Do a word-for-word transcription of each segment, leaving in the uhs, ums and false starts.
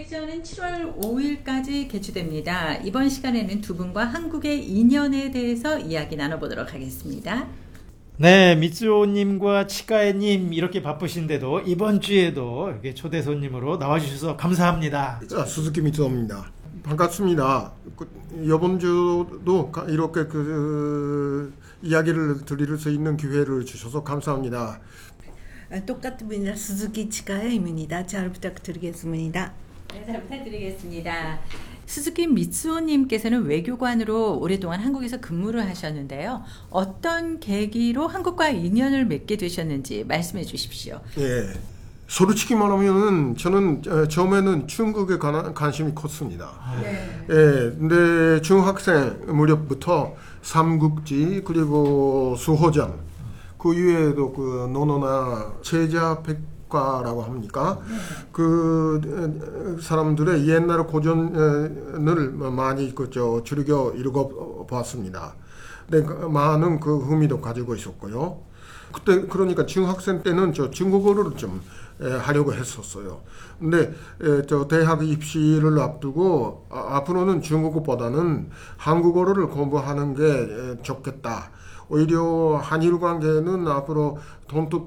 텔레비전은 칠월 오일까지 개최됩니다. 이번 시간에는 두 분과 한국의 인연에 대해서 이야기 나눠보도록 하겠습니다. 네, 미츠오님과 치카에님 이렇게 바쁘신데도 이번 주에도 이렇게 초대 손님으로 나와주셔서 감사합니다. 자, 수즈키 미츠오입니다. 반갑습니다. 이번 주도 이렇게 그 이야기를 드릴 수 있는 기회를 주셔서 감사합니다. 똑같습니다. 수즈키 치카에입니다. 잘 부탁드리겠습니다. 네, 잘 부탁드리겠습니다. 수즈키 미츠오님께서는 외교관으로 오랫동안 한국에서 근무를 하셨는데요. 어떤 계기로 한국과 인연을 맺게 되셨는지 말씀해 주십시오. 예, 솔직히 말하면은 저는 처음에는 중국에 관한 관심이 컸습니다. 네. 예, 근데 중학생 무렵부터 삼국지 그리고 수호전 그 이외에도 그 노노나 제자백과라고 합니까? 네. 그 사람들의 옛날 고전을 많이 그저 즐겨 읽어보았습니다. 네, 많은 그 흥미도 가지고 있었고요. 그때 그러니까 중학생 때는 저 중국어를 좀 하려고 했었어요. 근데 저 대학 입시를 앞두고 앞으로는 중국어보다는 한국어를 공부하는 게 좋겠다. 오히려 한일 관계는 앞으로 돈독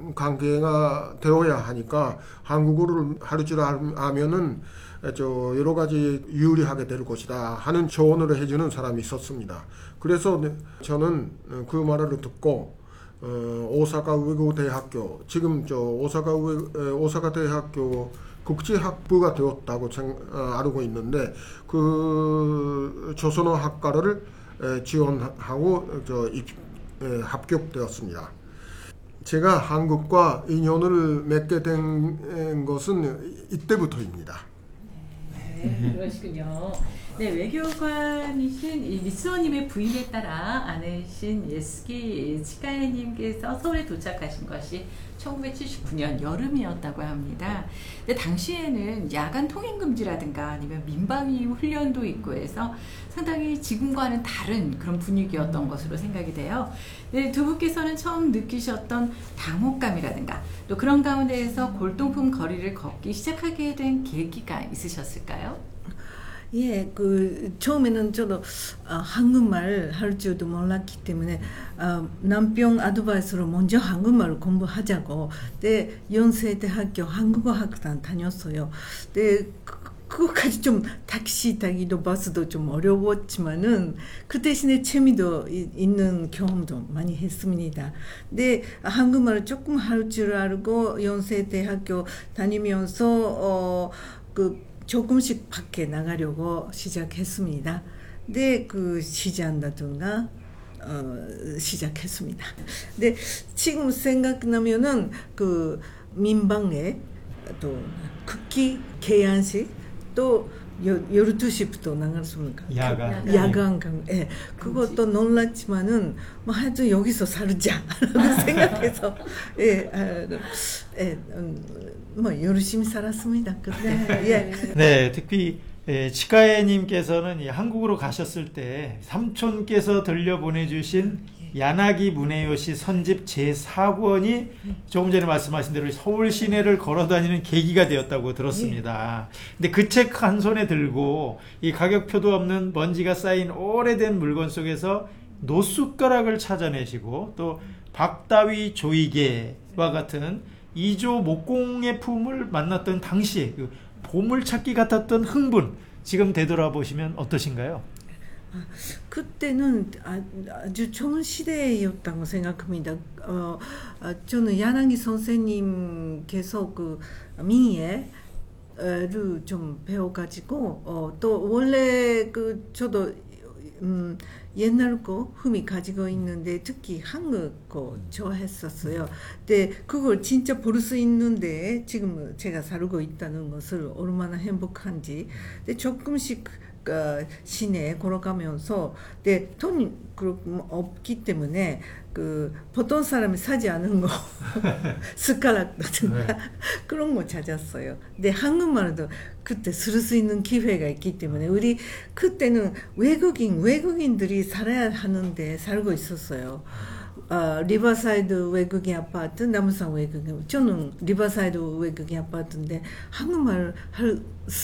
관계가 되어야 하니까 한국어를 할 줄 알면은 저 여러 가지 유리하게 될 것이다 하는 조언을 해주는 사람이 있었습니다. 그래서 저는 그 말을 듣고 어, 오사카 외국대학교 지금 저 오사카 외, 오사카 대학교 국제학부가 되었다고 생, 어, 알고 있는데 그 조선어 학과를 지원하고 저 입, 에, 합격되었습니다. 제가 한국과 인연을 맺게 된 것은 이때부터입니다. 네, 그러시군요. 네, 외교관이신 이 미츠오님의 부임에 따라 아내신 예스기 치카에님께서 서울에 도착하신 것이 천구백칠십구년 여름이었다고 합니다. 근데 당시에는 야간 통행 금지라든가 아니면 민방위 훈련도 있고 해서 상당히 지금과는 다른 그런 분위기였던 것으로 생각이 돼요. 네, 두 분께서는 처음 느끼셨던 당혹감이라든가 또 그런 가운데에서 골동품 거리를 걷기 시작하게 된 계기가 있으셨을까요? 예, 그 처음에는 저도 아, 한국말 할 줄도 몰랐기 때문에 아, 남편 아드바이스로 먼저 한국말을 공부하자고 네, 연세대학교 한국어학단 다녔어요. 네, 그, 그거까지 좀 택시 타기도 버스도 좀 어려웠지만은 그 대신에 재미도 이, 있는 경험도 많이 했습니다. 근데 한국말을 조금 할 줄 알고 연세대학교 다니면서 어, 그 조금씩 밖에 나가려고 시작했습니다. 네, 그 시장다든가 어, 시작했습니다. 근데 지금 생각나면은 그 민방에 또 국기 개안식 또 열두 시부터 나갔습니까? 야간. 야간 강, 예. 그것도 놀랐지만은, 뭐 하여튼 여기서 살자라고 생각해서, 예, 아, 예, 음, 뭐 열심히 살았습니다. 그때. 예. 네, 특히 예, 치카에님께서는 한국으로 가셨을 때 삼촌께서 들려보내주신 야나기 무네요시 선집 제사 권이 조금 전에 말씀하신 대로 서울 시내를 걸어다니는 계기가 되었다고 들었습니다. 근데 그 책 한 손에 들고 이 가격표도 없는 먼지가 쌓인 오래된 물건 속에서 노숟가락을 찾아내시고 또 박다위 조이개와 같은 이조 목공의 품을 만났던 당시에 그 보물찾기 같았던 흥분 지금 되돌아보시면 어떠신가요? 그때는 아주 좋은 시대였다고 생각합니다. 어, 저는 야나기 선생님께서 그 민예를 좀 배워가지고 어, 또 원래 그 저도 음, 옛날 거 흠이 가지고 있는데 특히 한국 거 좋아했었어요. 근데 그걸 진짜 볼 수 있는데 지금 제가 살고 있다는 것을 얼마나 행복한지. 근데 조금씩 그 시내에 걸어가면서 네, 돈이 없기 때문에 그 보통 사람이 사지 않은 거 숟가락이라든가 네. 그런 거 찾았어요. 근데 한국말도 그때 쓸 수 있는 기회가 있기 때문에 우리 그때는 외국인 외국인들이 살아야 하는데 살고 있었어요. 어, 리버사이드 외국인 아파트, 남산 외국인. 저는 리버사이드 외국인 아파트인데 한국말 할